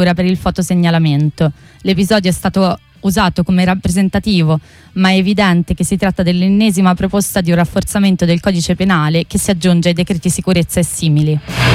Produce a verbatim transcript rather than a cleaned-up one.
per il fotosegnalamento. L'episodio è stato usato come rappresentativo, ma è evidente che si tratta dell'ennesima proposta di un rafforzamento del codice penale che si aggiunge ai decreti sicurezza e simili.